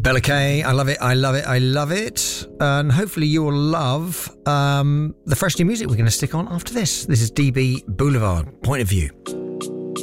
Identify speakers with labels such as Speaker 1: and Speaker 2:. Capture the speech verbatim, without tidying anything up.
Speaker 1: Bella Kay, I love it, I love it, I love it. And hopefully you'll love um, the fresh new music we're going to stick on after this. This is D B Boulevard, Point of View.